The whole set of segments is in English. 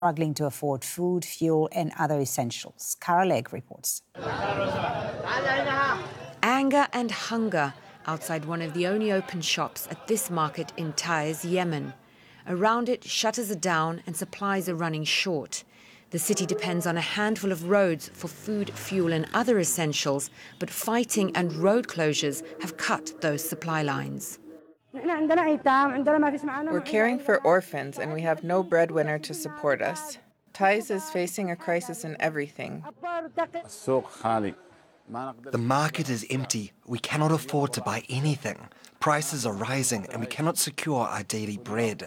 struggling to afford food, fuel and other essentials. Cara Legg reports. Anger and hunger outside one of the only open shops at this market in Taiz, Yemen. Around it, shutters are down and supplies are running short. The city depends on a handful of roads for food, fuel and other essentials, but fighting and road closures have cut those supply lines. We're caring for orphans and we have no breadwinner to support us. Taiz is facing a crisis in everything. The market is empty. We cannot afford to buy anything. Prices are rising and we cannot secure our daily bread.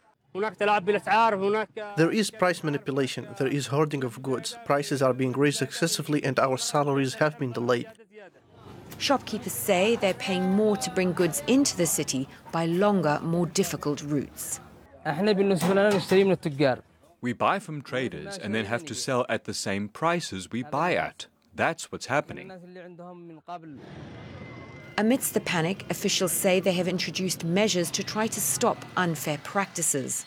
There is price manipulation. There is hoarding of goods. Prices are being raised excessively and our salaries have been delayed. Shopkeepers say they're paying more to bring goods into the city by longer, more difficult routes. We buy from traders and then have to sell at the same prices we buy at. That's what's happening. Amidst the panic, officials say they have introduced measures to try to stop unfair practices.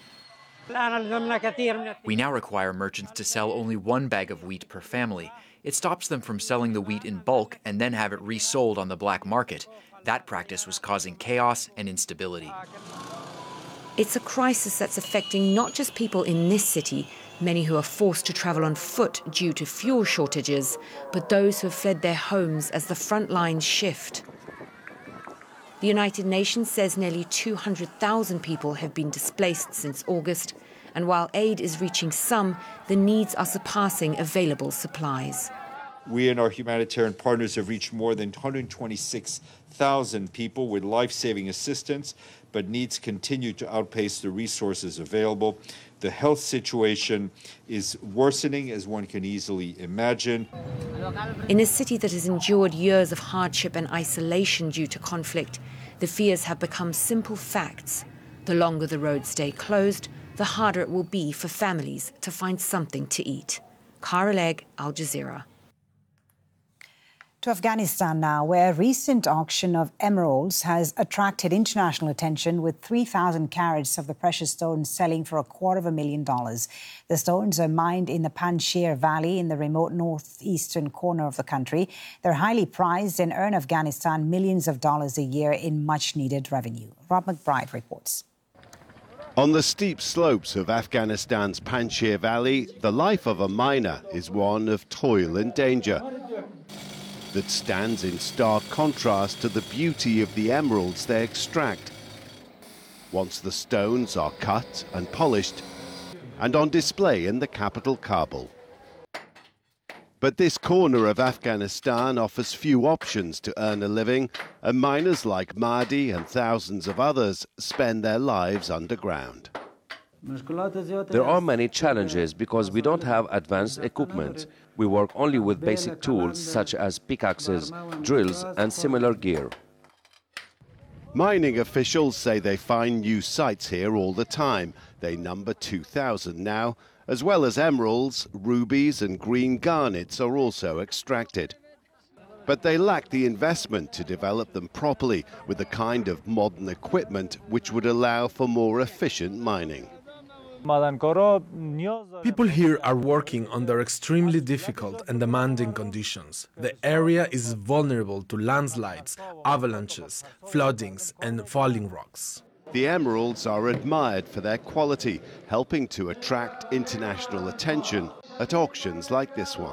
We now require merchants to sell only one bag of wheat per family. It stops them from selling the wheat in bulk and then have it resold on the black market. That practice was causing chaos and instability. It's a crisis that's affecting not just people in this city, many who are forced to travel on foot due to fuel shortages, but those who have fled their homes as the front lines shift. The United Nations says nearly 200,000 people have been displaced since August, and while aid is reaching some, the needs are surpassing available supplies. We and our humanitarian partners have reached more than 126,000 people with life-saving assistance, but needs continue to outpace the resources available. The health situation is worsening, as one can easily imagine. In a city that has endured years of hardship and isolation due to conflict, the fears have become simple facts. The longer the roads stay closed, the harder it will be for families to find something to eat. Cara Legg, Al Jazeera. To Afghanistan now, where a recent auction of emeralds has attracted international attention, with 3,000 carats of the precious stones selling for $250,000. The stones are mined in the Panjshir Valley in the remote northeastern corner of the country. They're highly prized and earn Afghanistan millions of dollars a year in much-needed revenue. Rob McBride reports. On the steep slopes of Afghanistan's Panjshir Valley, the life of a miner is one of toil and danger. That stands in stark contrast to the beauty of the emeralds they extract. Once the stones are cut and polished and on display in the capital Kabul. But this corner of Afghanistan offers few options to earn a living, and miners like Mahdi and thousands of others spend their lives underground. There are many challenges because we don't have advanced equipment. We work only with basic tools such as pickaxes, drills and similar gear. Mining officials say they find new sites here all the time. They number 2,000 now. As well as emeralds, rubies and green garnets are also extracted. But they lack the investment to develop them properly with the kind of modern equipment which would allow for more efficient mining. People here are working under extremely difficult and demanding conditions. The area is vulnerable to landslides, avalanches, floodings, and falling rocks. The emeralds are admired for their quality, helping to attract international attention at auctions like this one.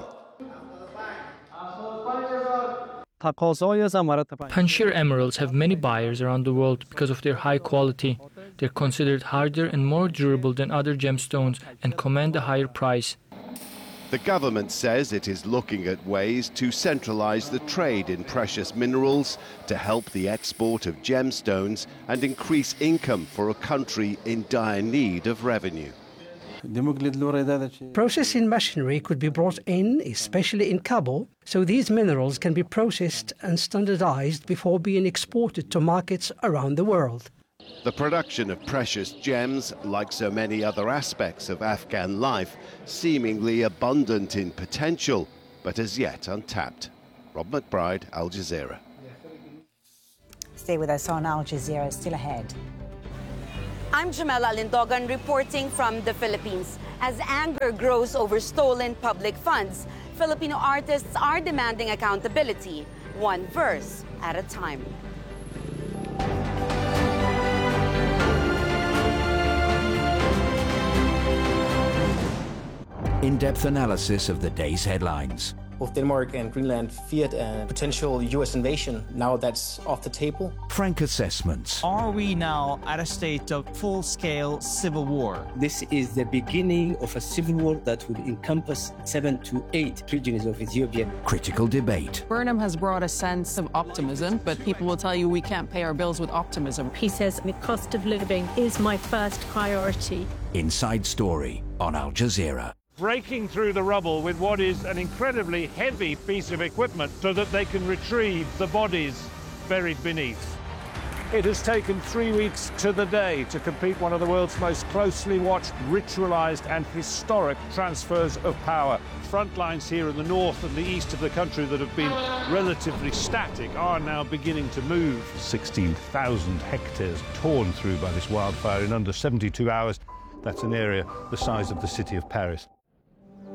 Panjshir emeralds have many buyers around the world because of their high quality. They're considered harder and more durable than other gemstones and command a higher price. The government says it is looking at ways to centralize the trade in precious minerals to help the export of gemstones and increase income for a country in dire need of revenue. Processing machinery could be brought in, especially in Kabul, so these minerals can be processed and standardized before being exported to markets around the world. The production of precious gems, like so many other aspects of Afghan life, seemingly abundant in potential, but as yet untapped. Rob McBride, Al Jazeera. Stay with us on Al Jazeera, still ahead. I'm Jamela Lindogan reporting from the Philippines. As anger grows over stolen public funds, Filipino artists are demanding accountability, one verse at a time. In-depth analysis of the day's headlines. Both Denmark and Greenland feared a potential U.S. invasion. Now that's off the table. Frank assessments. Are we now at a state of full-scale civil war? This is the beginning of a civil war that will encompass 7 to 8 regions of Ethiopia. Critical debate. Burnham has brought a sense of optimism, but people will tell you we can't pay our bills with optimism. He says the cost of living is my first priority. Inside Story on Al Jazeera. Breaking through the rubble with what is an incredibly heavy piece of equipment so that they can retrieve the bodies buried beneath. It has taken 3 weeks to the day to complete one of the world's most closely watched, ritualized and historic transfers of power. Front lines here in the north and the east of the country that have been relatively static are now beginning to move. 16,000 hectares torn through by this wildfire in under 72 hours. That's an area the size of the city of Paris.